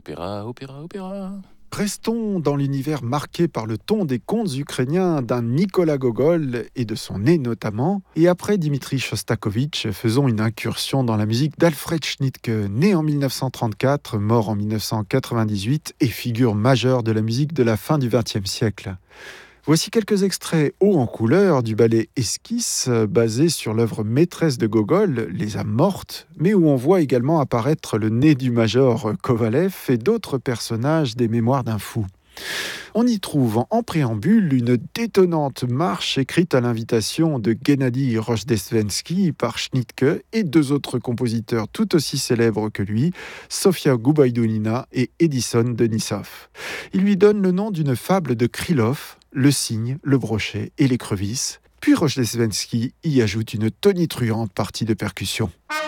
Opéra, opéra, opéra. Restons dans l'univers marqué par le ton des contes ukrainiens d'un Nicolas Gogol et de son nez notamment. Et après Dimitri Shostakovich, faisons une incursion dans la musique d'Alfred Schnittke, né en 1934, mort en 1998 et figure majeure de la musique de la fin du XXe siècle. Voici quelques extraits hauts en couleur du ballet Esquisse, basé sur l'œuvre maîtresse de Gogol, Les âmes mortes, mais où on voit également apparaître le nez du major Kovalev et d'autres personnages des Mémoires d'un fou. On y trouve en préambule une détonnante marche écrite à l'invitation de Gennady Rojdestvenski par Schnittke et deux autres compositeurs tout aussi célèbres que lui, Sofia Gubaidulina et Edison Denisov. Il lui donne le nom d'une fable de Krylov, le cygne, le brochet et l'écrevisse. Puis Rojdestvenski y ajoute une tonitruante partie de percussion.